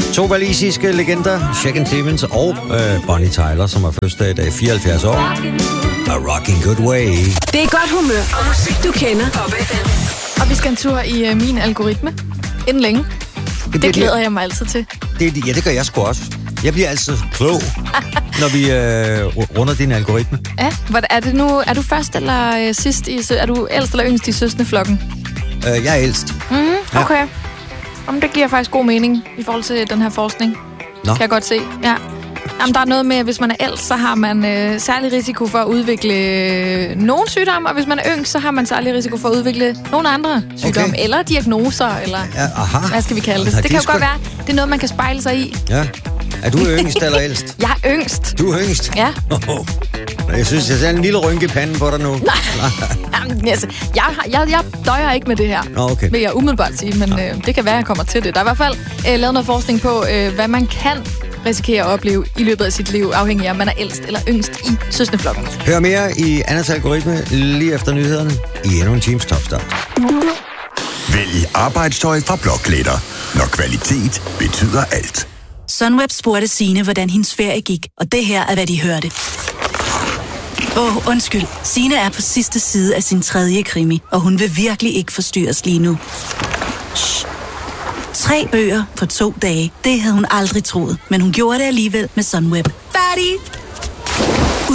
To walisiske legender, Shakin' Stevens og Bonnie Tyler, som har fødselsdag i dag, 74 år. A Rockin' Good Way. Det er godt humør og musik, du kender. Og vi skal en tur i min algoritme. Inden længe. Det glæder jeg mig altid til. Ja, det gør jeg sgu også. Jeg bliver altid klog, når vi runder din algoritme. Ja, er det nu? Er du først eller sidst? Er du ældst eller yngst i søskendeflokken? Jeg er ældst. Okay. Ja. Jamen, det giver faktisk god mening i forhold til den her forskning. Nå. Kan jeg godt se. Ja. Jamen, der er noget med, at hvis man er ældst, så har man særlig risiko for at udvikle nogle sygdomme, og hvis man er yngst, så har man særlig risiko for at udvikle nogle andre sygdomme, eller diagnoser, eller hvad skal vi kalde det. Det kan jo godt være, det er noget, man kan spejle sig i. Ja. Er du yngst eller ældst? Jeg er yngst. Du er yngst? Ja. Jeg synes, jeg ser en lille rynke i panden på dig nu. Nej. Jamen, altså, jeg døjer ikke med det her, okay. vil jeg umiddelbart sige, men det kan være, jeg kommer til det. Der er i hvert fald lavet noget forskning på, hvad man kan risikere at opleve i løbet af sit liv, afhængig af, om man er ældst eller yngst i søskendeflokken. Hør mere i Annas algoritme lige efter nyhederne i endnu en times topstart. Vælg arbejdstøj fra Blokletter, når kvalitet betyder alt. Sunweb spurgte Signe, hvordan hendes ferie gik, og det her er, hvad de hørte. Undskyld. Signe er på sidste side af sin 3. krimi, og hun vil virkelig ikke forstyrres lige nu. 3 bøger på 2 dage. Det havde hun aldrig troet, men hun gjorde det alligevel med Sunweb. Færdig